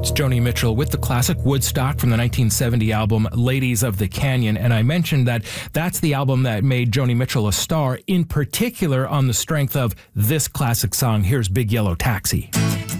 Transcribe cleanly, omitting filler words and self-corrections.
Joni Mitchell with the classic Woodstock from the 1970 album Ladies of the Canyon. And I mentioned that that's the album that made Joni Mitchell a star, in particular on the strength of this classic song. Here's Big Yellow Taxi.